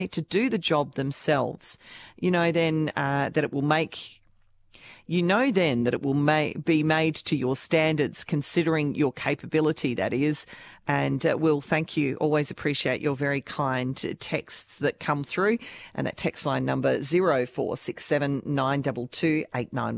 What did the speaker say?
to do the job themselves, then that it will make... then that it will be made to your standards, considering your capability, that is. And we'll thank you. Always appreciate your very kind texts that come through. And that text line number 0467 922 891.